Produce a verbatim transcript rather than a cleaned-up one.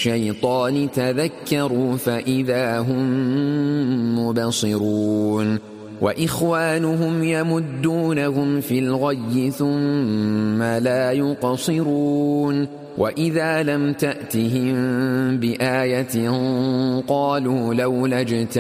الشيطان تذكروا فإذا هم مبصرون وإخوانهم يمدونهم في الغي ثم لا يقصرون وإذا لم تأتهم بآية قالوا لولا اجتمعت